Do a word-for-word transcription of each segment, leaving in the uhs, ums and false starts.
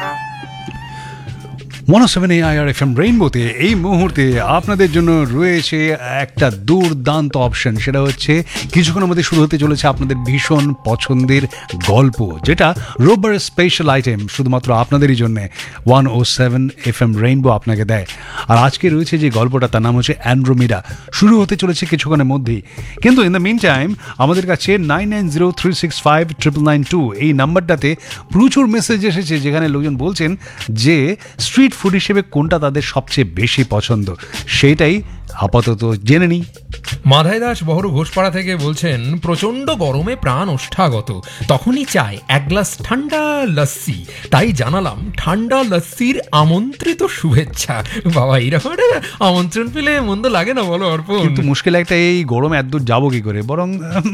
One O seven A I R F M রেইনবোতে এই মুহূর্তে আপনাদের জন্য রয়েছে একটা দুর্দান্ত অপশন, সেটা হচ্ছে কিছুক্ষণের মধ্যে শুরু হতে চলেছে আপনাদের ভীষণ পছন্দের গল্প, যেটা রোববার স্পেশাল আইটেম শুধুমাত্র আপনাদেরই জন্য ওয়ান ও সেভেন এফ এম রেইনবো আপনাকে দেয়। আর আজকে রয়েছে যে গল্পটা, তার নাম হচ্ছে অ্যান্ড্রোমিডা, শুরু হতে চলেছে কিছুক্ষণের মধ্যেই। কিন্তু ইন দ্য মিন টাইম আমাদের কাছে nine nine zero three six five triple nine two এই নাম্বারটাতে প্রচুর মেসেজ এসেছে, যেখানে লোকজন বলছেন যে স্ট্রিট ফুড হিসেবে কোনটা তাদের সবচেয়ে বেশি পছন্দ, সেটাই আপাতত জেনে নিই। মাধাই দাস বহরু ঘোষপাড়া থেকে বলছেন, প্রচন্ড গরমে প্রাণ ওষ্ঠাগত, তখনই চাই এক গ্লাস ঠান্ডা লস্যি, তাই জানালাম ঠান্ডা লস্যির আমন্ত্রিত শুভেচ্ছা। বাবা, এরকম আমন্ত্রণ পেলে মন্দ লাগে না বলো অর্পণ? কিন্তু মুশকিল একটা, এই গরমে এত দূর যাবো কি করে, বরং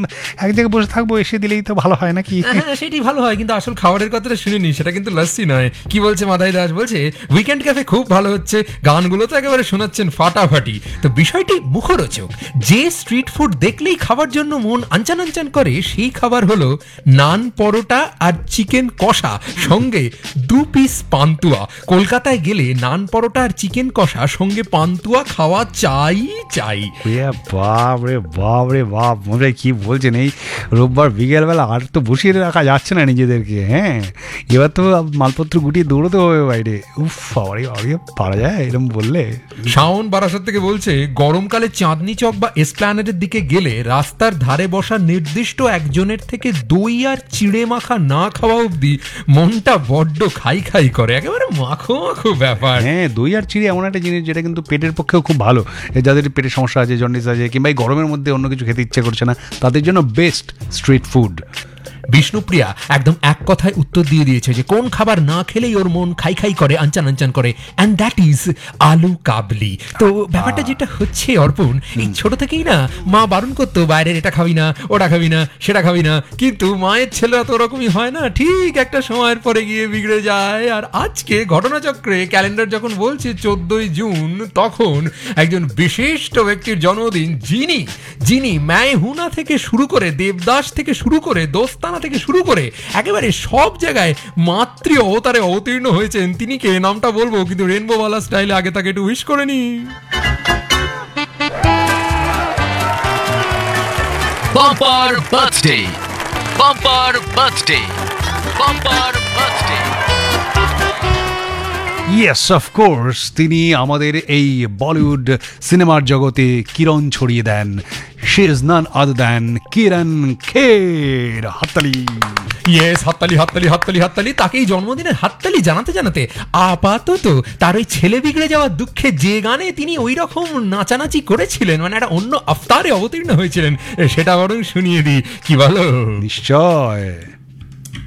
এক জায়গায় বসে থাকবো, এসে দিলেই তো ভালো হয় নাকি? হ্যাঁ, সেটাই ভালো হয়, কিন্তু আসল খাবারের কথাটা শুনিনি, সেটা কিন্তু লস্যি নয়। কি বলছে মাধাই দাস? বলছে উইকেন্ড ক্যাফে খুব ভালো হচ্ছে, গানগুলো তো একেবারে শোনাচ্ছেন ফাটাফাটি। তো বিষয়টি মুখরোচক, যে স্ট্রিট ফুড দেখলেই খাবার জন্য মন আনচান আনচান করে, সেই খাবার হলো নান পরোটা আর চিকেন কষা, সঙ্গে দু পিস পান্তুয়া। কলকাতায় গেলে নান পরোটা আর চিকেন কষা সঙ্গে পান্তুয়া খাওয়া চাই চাই। বাপ রে বাপ রে বাপ, মনে কি বলছেন, এই রোববার বিকেলবেলা আর তো বসিয়ে রাখা যাচ্ছে না নিজেদেরকে। হ্যাঁ, এবার তো মালপত্র গুটিয়ে দৌড়তে হবে বাইরে। উফ, পারা যায় এরকম বললে। শাওন বারাসাত থেকে বলছে, গরমকালে চাঁদনি চক বা এসপ্ল্যানেডের দিকে গেলে রাস্তার ধারে বসা নির্দিষ্ট একজনের থেকে দই আর চিড়ে মাখা না খাওয়া অবধি মনটা বড্ড খাই খাই করে, একেবারে মাখো মাখো ব্যাপার। হ্যাঁ, দই আর চিড়ে এমন একটা জিনিস যেটা কিন্তু পেটের পক্ষেও খুব ভালো। যাদের পেটের সমস্যা আছে, জন্ডিস আছে, কিংবা এই গরমের মধ্যে অন্য কিছু খেতে ইচ্ছে করছে না, তাদের জন্য বেস্ট স্ট্রিট ফুড। বিষ্ণুপ্রিয়া একদম এক কথায় উত্তর দিয়ে দিয়েছে যে কোন খাবার না খেলেই ওর মন খাই খাই করে, আনচান আনচান করে, অ্যান্ড দ্যাট ইজ আলু কাবলি। তো ব্যাপারটা যেটা হচ্ছে অর্পণ, এই ছোট থেকেই না মা বারণ করতো, বাইরের এটা খাবি না, ওটা খাবি না, সেটা খাবি না, কিন্তু মায়ের ছেলেরা তো ওরকমই হয় না, ঠিক একটা সময়ের পরে গিয়ে বিগড়ে যায়। আর আজকে ঘটনাচক্রে ক্যালেন্ডার যখন বলছে চোদ্দই জুন, তখন একজন বিশিষ্ট ব্যক্তির জন্মদিন, যিনি যিনি ম্যায় হুনা থেকে শুরু করে, দেবদাস থেকে শুরু করে, দোস্তানা থেকে শুরু করে একেবারে সব জায়গায় মাতৃ অবতারে অবতীর্ণ হয়েছেন। তিনি কে নামটা বলবো, কিন্তু রেনবো ওয়ালা স্টাইলে আগে তাকে একটু উইশ করে নি। Bumper birthday, bumper birthday, bumper birthday. Yes, of course, তিনি আমাদের এই বলিউড সিনেমার জগতে কিরণ ছড়িয়ে দেন। She is none other than কিরণ খের। হাততালি। ইয়েস, হাততালি হাততালি হাততালি হাততালি। তাকেই জন্মদিনের হাততালি জানাতে জানাতে আপাতত তার ওই ছেলে বিগড়ে যাওয়ার দুঃখে যে গানে তিনি ওই রকম নাচানাচি করেছিলেন, মানে একটা অন্য আফতারে অবতীর্ণ হয়েছিলেন, সেটা বরং শুনিয়ে দিই, কি বলো? নিশ্চয়।